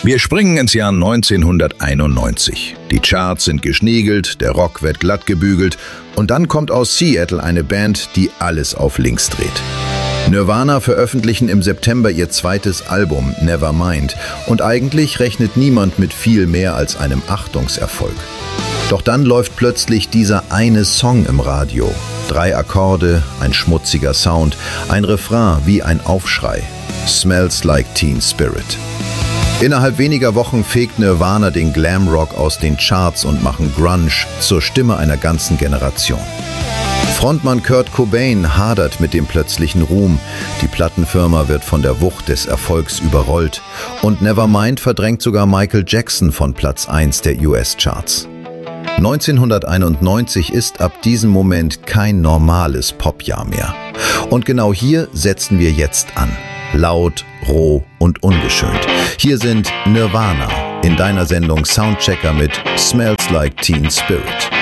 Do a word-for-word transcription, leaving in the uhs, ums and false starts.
Wir springen ins Jahr neunzehnhunderteinundneunzig. Die Charts sind geschniegelt, der Rock wird glatt gebügelt und dann kommt aus Seattle eine Band, die alles auf links dreht. Nirvana veröffentlichen im September ihr zweites Album Nevermind und eigentlich rechnet niemand mit viel mehr als einem Achtungserfolg. Doch dann läuft plötzlich dieser eine Song im Radio. Drei Akkorde, ein schmutziger Sound, ein Refrain wie ein Aufschrei. Smells Like Teen Spirit. Innerhalb weniger Wochen fegt Nirvana den Glamrock aus den Charts und machen Grunge zur Stimme einer ganzen Generation. Frontmann Kurt Cobain hadert mit dem plötzlichen Ruhm, die Plattenfirma wird von der Wucht des Erfolgs überrollt und Nevermind verdrängt sogar Michael Jackson von Platz eins der U S-Charts. neunzehnhunderteinundneunzig ist ab diesem Moment kein normales Popjahr mehr. Und genau hier setzen wir jetzt an. Laut, roh und ungeschönt. Hier sind Nirvana in deiner Sendung Soundchecker mit Smells Like Teen Spirit.